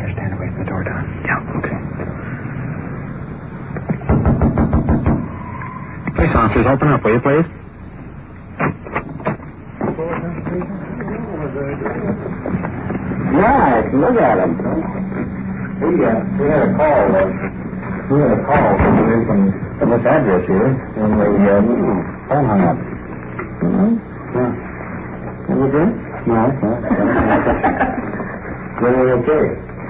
better stand away from the door, Don. Yeah, okay. Police officers, open up, will you, please? Nice, look at him. We had a call. We had a call from this address here, and the phone hung up. Yeah. Have a drink? No. Really okay.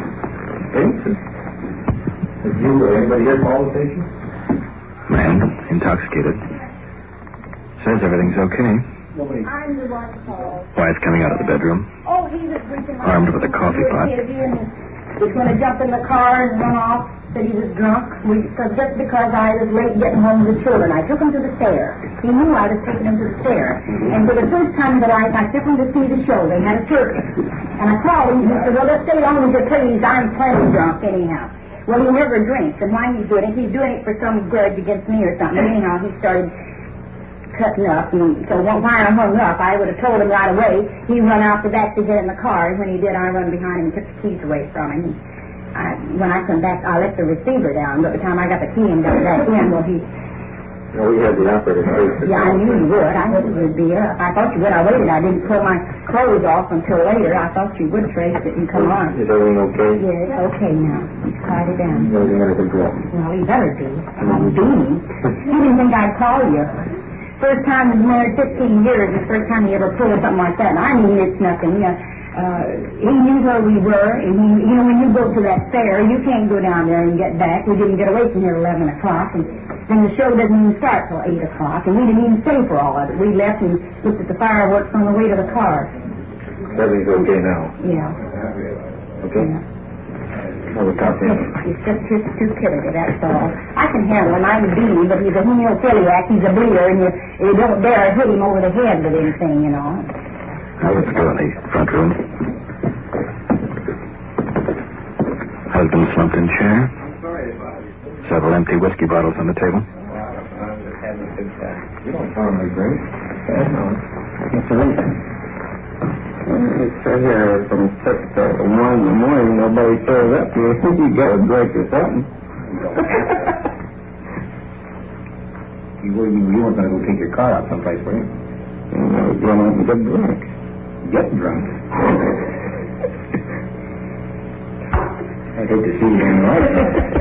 Did you or anybody here call the station? Man, intoxicated. Says everything's okay. I'm the one called. Wife coming out of the bedroom. Oh, he was drinking. Armed with a coffee pot. He's going to jump in the car and run off. Said he was drunk. Just because I was late getting home with the children, I took him to the fair. He knew I was taking him to the fair. And for the first time in their life, I took him to see the show. They had a circus. And I called him. He said, well, let's stay home with you, please. I'm plenty drunk anyhow. Well, he never drinks. And why he's doing it for some grudge against me or something. Anyhow, he started cutting up, and so when I hung up, I would have told him right away. He run out the back to get in the car, and when he did, I run behind him and took the keys away from him. When I come back, I left the receiver down, but by the time I got the key and got back in, well, he... Well, we had the operator. Yeah, I knew you would. I knew you would be up. I thought you would. I waited. I didn't pull my clothes off until later. I thought you would trace it and come on. Is everything okay? Yeah, it's okay now. He's quiet it down. Everything under control? Well, he better be. I'm beaming. You didn't think I'd call you. First time he's married 15 years, the first time he ever pulled something like that. And I mean, it's nothing. He knew where we were, and when you go to that fair, you can't go down there and get back. We didn't get away from here at 11 o'clock, and then the show doesn't even start till 8 o'clock, and we didn't even stay for all of it. We left and looked at the fireworks on the way to the car. Everything's okay now? Yeah. Okay? Yeah. Well, we'll talk to him. It's just his stupidity, that's all. I can handle him. I'm a beanie, but he's a hemophiliac. He's a bleeder, and you don't dare hit him over the head with anything, you know. Now, let's go in the front room. Husband slumped in chair. Several empty whiskey bottles on the table. You don't normally drink. No. What's the reason? It's here from 6 to 1 in the morning. Nobody shows up. You think you got a drink or something. You weren't going to go take your car out someplace, were you? I was going out and get drunk. Get drunk? I'd hate to see you in the light.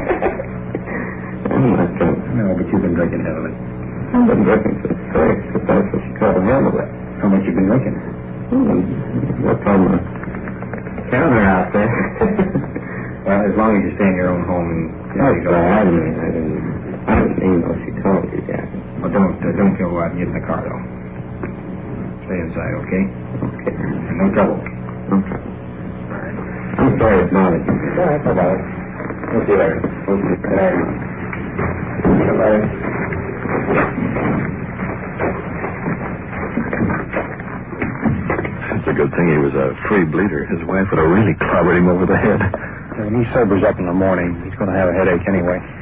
I'm not drunk. No, but you've been drinking heavily. I've been drinking since 6, but that's what you call a handle it. How much you been drinking? What's on the counter out there? Well, as long as you stay in your own home and... I didn't mean what she told you, Jack. Well, don't go out and get in the car, though. Stay inside, okay? Okay. And no trouble. No trouble. All right. I'm sorry it's not. All right, bye-bye. We'll see you later. We'll see you later. Bye-bye. It's a good thing he was a free bleeder. His wife would have really clobbered him over the head. When he sobers up in the morning, he's going to have a headache anyway.